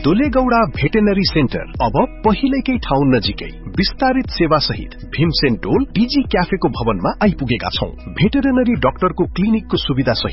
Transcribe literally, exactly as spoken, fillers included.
दोलेगौडा veterinary centre अब पहिलेकै ठाउँ नजिकै विस्तारित सेवा सहित भीमसेन टोल डिजी क्याफेको भवनमा आइपुगेका छौं। भेटेरिनरी डाक्टरको क्लिनिकको सुविधा सहित